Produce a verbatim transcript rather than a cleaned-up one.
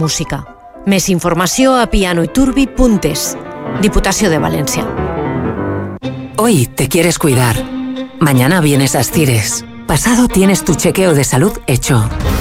música. Més informació a pianoiturbi punt es. Diputació de València. Hoy te quieres cuidar. Mañana vienes a Astires. Pasado tienes tu chequeo de salud hecho.